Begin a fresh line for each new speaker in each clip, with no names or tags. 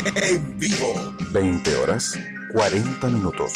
En vivo.
20 horas, 40 minutos.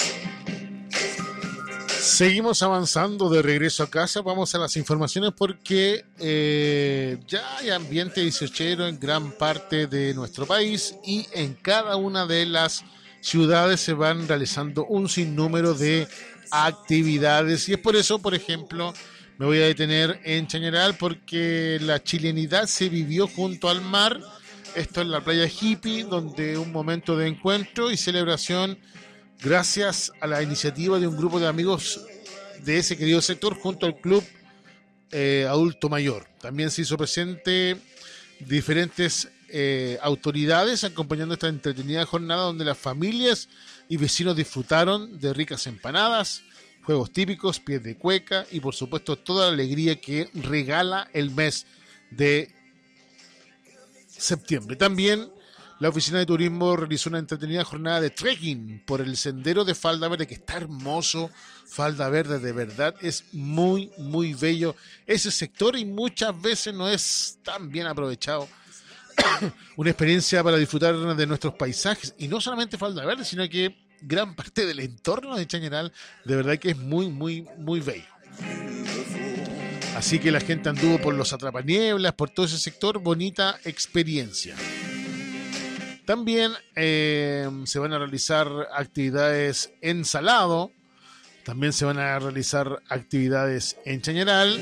Seguimos avanzando de regreso a casa. Vamos a las informaciones porque ya hay ambiente dieciochero en gran parte de nuestro país y en cada una de las ciudades se van realizando un sinnúmero de actividades. Y es por eso, por ejemplo, me voy a detener en Chañaral porque la chilenidad se vivió junto al mar. Esto en la playa Hippie, donde un momento de encuentro y celebración gracias a la iniciativa de un grupo de amigos de ese querido sector junto al club adulto mayor. También se hizo presente diferentes autoridades acompañando esta entretenida jornada donde las familias y vecinos disfrutaron de ricas empanadas, juegos típicos, pies de cueca y por supuesto toda la alegría que regala el mes de septiembre. También la Oficina de Turismo realizó una entretenida jornada de trekking por el sendero de Falda Verde, que está hermoso. Falda Verde, de verdad, es muy, muy bello ese sector y muchas veces no es tan bien aprovechado. Una experiencia para disfrutar de nuestros paisajes y no solamente Falda Verde, sino que gran parte del entorno de Chañaral, de verdad que es muy, muy, muy bello. Así que la gente anduvo por los atrapanieblas, por todo ese sector, bonita experiencia. También se van a realizar actividades en Salado, también se van a realizar actividades en Chañaral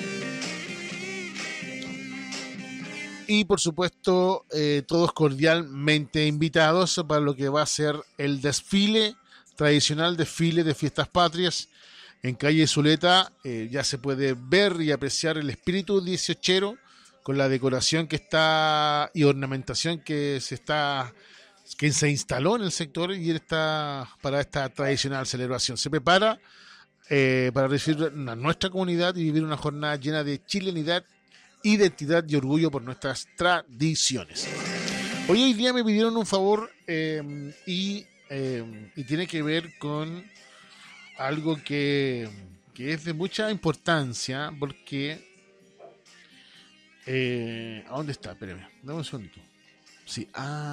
y por supuesto todos cordialmente invitados para lo que va a ser el desfile, tradicional desfile de Fiestas Patrias en calle Zuleta. Ya se puede ver y apreciar el espíritu dieciochero con la decoración que está y ornamentación que se instaló en el sector y está para esta tradicional celebración. Se prepara para recibir a nuestra comunidad y vivir una jornada llena de chilenidad, identidad y orgullo por nuestras tradiciones. Hoy día me pidieron un favor y tiene que ver con algo que es de mucha importancia porque ¿a dónde está? Espérame, dame un segundito. Sí,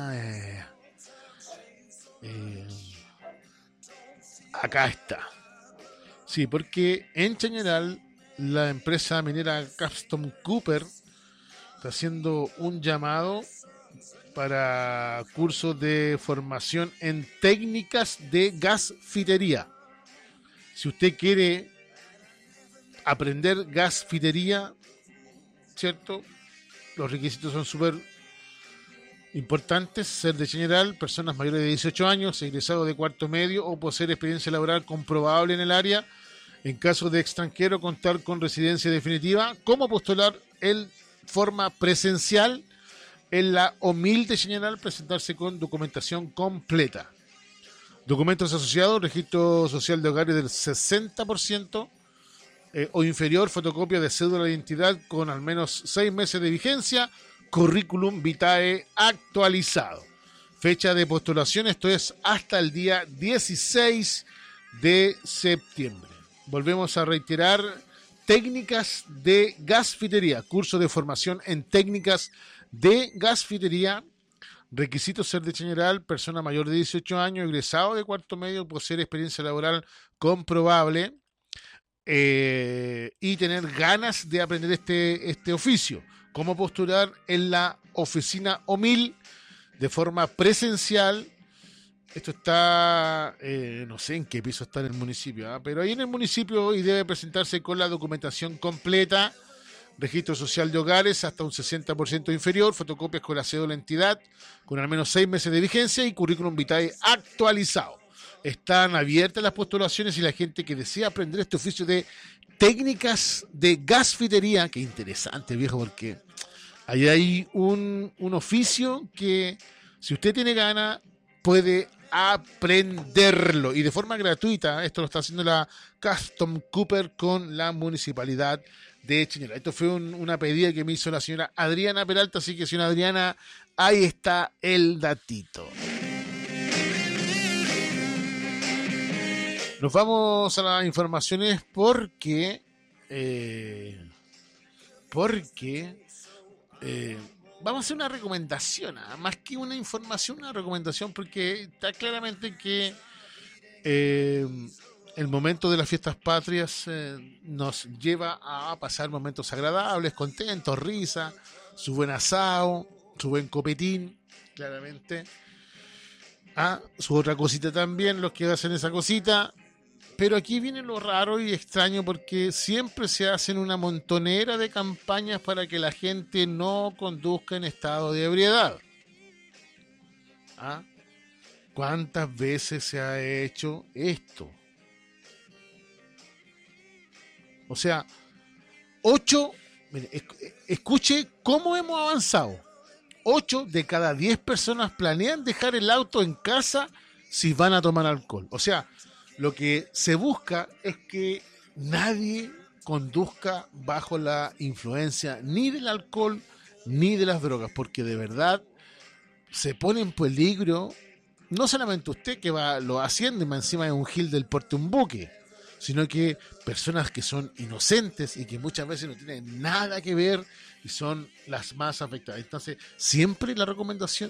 acá está. Sí, porque en Chañaral la empresa minera Capstone Copper está haciendo un llamado para cursos de formación en técnicas de gasfitería. Si usted quiere aprender gasfitería, ¿cierto? Los requisitos son súper importantes: ser de Chañaral, personas mayores de 18 años, egresado de cuarto medio o poseer experiencia laboral comprobable en el área. En caso de extranjero, contar con residencia definitiva. ¿Cómo postular? En forma presencial en la OMIL de Chañaral, presentarse con documentación completa. Documentos asociados: registro social de hogares del 60% o inferior, fotocopia de cédula de identidad con al menos 6 meses de vigencia, currículum vitae actualizado. Fecha de postulación, esto es hasta el día 16 de septiembre. Volvemos a reiterar: técnicas de gasfitería, curso de formación en técnicas de gasfitería. Requisitos: ser de Chañaral, persona mayor de 18 años, egresado de cuarto medio, poseer experiencia laboral comprobable y tener ganas de aprender este oficio. ¿Cómo postular? En la oficina OMIL de forma presencial. Esto está, no sé en qué piso está en el municipio, pero ahí en el municipio, y debe presentarse con la documentación completa: registro social de hogares hasta un 60% inferior, fotocopias con la cédula de entidad con al menos 6 meses de vigencia y currículum vitae actualizado. Están abiertas las postulaciones y la gente que desea aprender este oficio de técnicas de gasfitería. Qué interesante, viejo, porque ahí hay un oficio que, si usted tiene ganas, puede aprenderlo y de forma gratuita. Esto lo está haciendo la Capstone Copper con la municipalidad de Chañaral. Esto fue una pedida que me hizo la señora Adriana Peralta, así que, señora Adriana, ahí está el datito. Nos vamos a las informaciones porque vamos a hacer una recomendación, más que una información, una recomendación, porque está claramente que el momento de las fiestas patrias nos lleva a pasar momentos agradables, contentos, risa, su buen asado, su buen copetín, claramente. Su otra cosita también, los que hacen esa cosita. Pero aquí viene lo raro y extraño, porque siempre se hacen una montonera de campañas para que la gente no conduzca en estado de ebriedad. ¿Cuántas veces se ha hecho esto? O sea, 8, mire, escuche cómo hemos avanzado. 8 de cada 10 personas planean dejar el auto en casa si van a tomar alcohol. O sea, lo que se busca es que nadie conduzca bajo la influencia ni del alcohol ni de las drogas, porque de verdad se pone en peligro no solamente usted que lo haciendo y más encima de un gil del porte un buque, sino que personas que son inocentes y que muchas veces no tienen nada que ver y son las más afectadas. Entonces, siempre la recomendación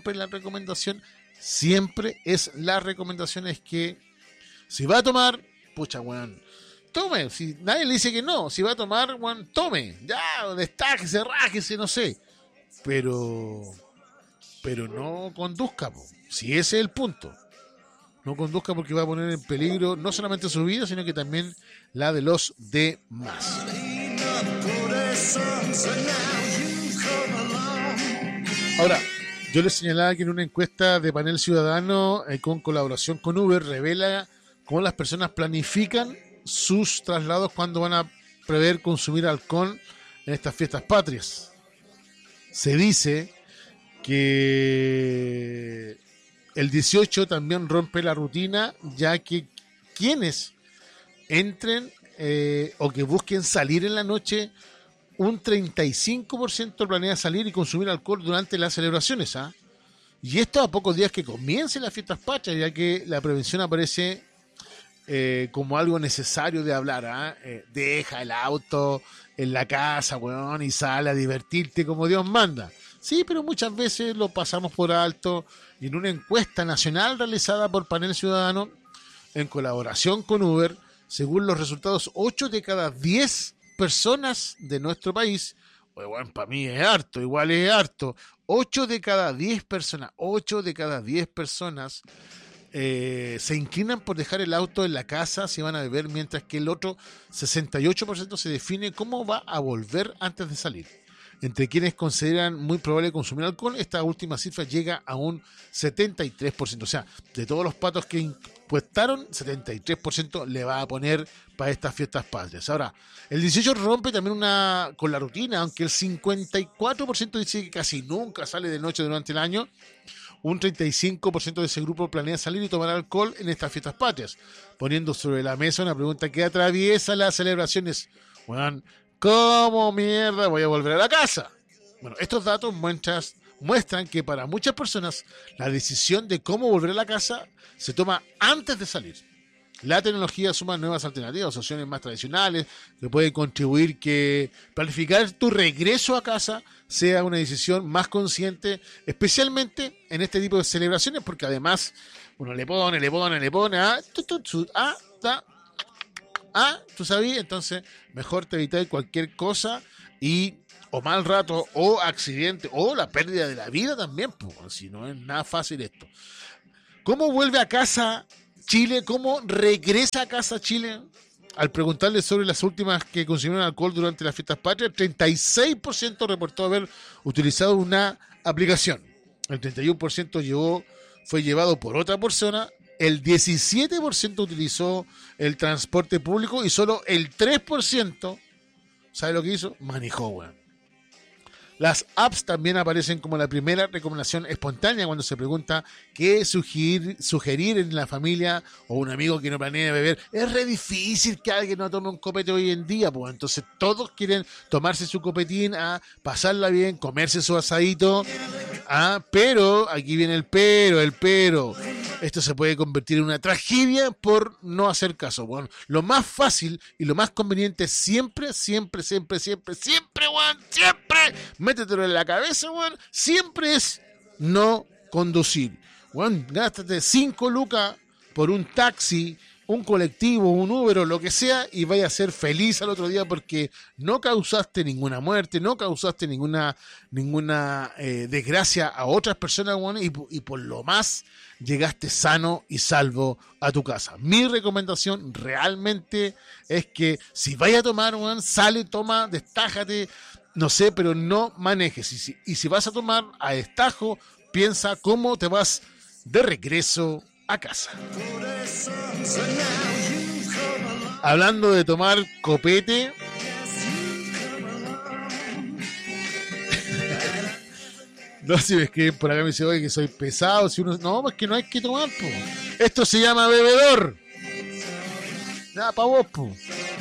es que si va a tomar, pucha, weón, tome. Si nadie le dice que no, si va a tomar, weón, tome. Ya, destájese, rájese, no sé. Pero no conduzca, po. Si ese es el punto. No conduzca, porque va a poner en peligro no solamente su vida, sino que también la de los demás. Ahora, yo les señalaba que en una encuesta de Panel Ciudadano con colaboración con Uber revela cómo las personas planifican sus traslados cuando van a prever consumir alcohol en estas fiestas patrias. Se dice que el 18 también rompe la rutina, ya que quienes entren o que busquen salir en la noche, un 35% planea salir y consumir alcohol durante las celebraciones. Y esto a pocos días que comiencen las fiestas patrias, ya que la prevención aparece como algo necesario de hablar. Deja el auto en la casa, weón, y sale a divertirte como Dios manda. Sí, pero muchas veces lo pasamos por alto, y en una encuesta nacional realizada por Panel Ciudadano en colaboración con Uber, según los resultados, 8 de cada 10 personas de nuestro país, bueno, para mí es harto, igual es harto, 8 de cada 10 personas se inclinan por dejar el auto en la casa si van a beber, mientras que el otro 68% se define cómo va a volver antes de salir. Entre quienes consideran muy probable consumir alcohol, esta última cifra llega a un 73%. O sea, de todos los patos que encuestaron, 73% le va a poner para estas fiestas patrias. Ahora, el 18 rompe también con la rutina, aunque el 54% dice que casi nunca sale de noche durante el año. Un 35% de ese grupo planea salir y tomar alcohol en estas fiestas patrias, poniendo sobre la mesa una pregunta que atraviesa las celebraciones. Bueno, ¿cómo mierda voy a volver a la casa? Bueno, estos datos muestran que para muchas personas la decisión de cómo volver a la casa se toma antes de salir. La tecnología suma nuevas alternativas, opciones más tradicionales, que pueden contribuir que planificar tu regreso a casa sea una decisión más consciente, especialmente en este tipo de celebraciones, porque además uno le pone, tú sabías, entonces mejor te evitar cualquier cosa o mal rato, o accidente, o la pérdida de la vida también, pues, si no es nada fácil esto. ¿Cómo vuelve a casa Chile? ¿Cómo regresa a casa Chile? Al preguntarle sobre las últimas que consumieron alcohol durante las fiestas patrias, 36% reportó haber utilizado una aplicación. El 31% fue llevado por otra persona. El 17% utilizó el transporte público y solo el 3%, ¿sabe lo que hizo? Manejó, weón. Las apps también aparecen como la primera recomendación espontánea cuando se pregunta qué sugerir en la familia o un amigo que no planea beber. Es re difícil que alguien no tome un copete hoy en día, pues entonces todos quieren tomarse su copetín, a pasarla bien, comerse su asadito, Pero, aquí viene el pero. Esto se puede convertir en una tragedia por no hacer caso. Bueno, lo más fácil y lo más conveniente siempre, weón, métetelo en la cabeza, weón, siempre es no conducir. Weón, gástate 5 lucas por un taxi, un colectivo, un Uber o lo que sea, y vaya a ser feliz al otro día porque no causaste ninguna muerte, no causaste ninguna desgracia a otras personas, bueno, y por lo más llegaste sano y salvo a tu casa. Mi recomendación realmente es que si vaya a tomar, bueno, sale, toma, destájate, no sé, pero no manejes. Y si vas a tomar a destajo, piensa cómo te vas de regreso a casa. Hablando de tomar copete, no, si me escriben por acá me dice, oye, que soy pesado, si uno, no, pues que no hay que tomar, po. Esto se llama bebedor. Nada pa' vos, po.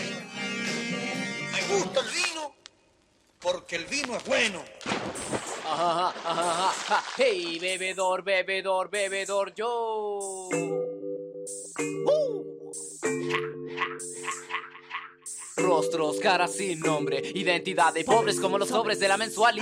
Me gusta el vino porque el vino es bueno.
Hey, bebedor, yo. Rostros, caras sin nombre, identidad de pobres como los sobres de la mensualidad.